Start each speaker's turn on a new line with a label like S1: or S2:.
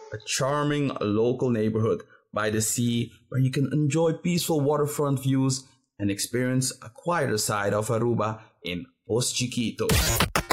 S1: a charming local neighborhood by the sea where you can enjoy peaceful waterfront views and experience a quieter side of Aruba in Os Chiquitos.